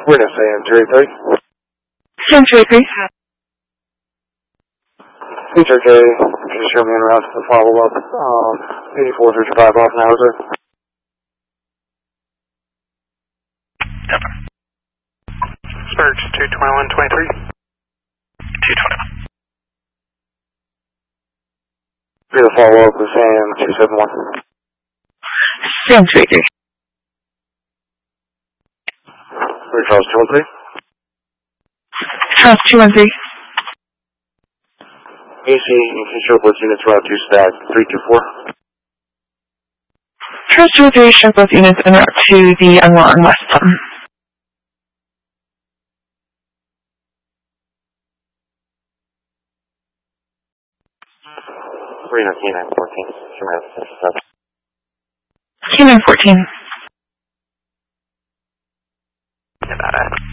We're going to say M283. M283. HRK, just show me en route to the follow-up. 8435 off now, sir. Search 221-23. 221. Be the follow-up with SAM 271. SAM 283. Charles 213. Charles 213. AC and Sherwood units route to stack 324. Charles 213, Sherwood units en route to the Unlong West Button. Reno K914. K914. Nevada.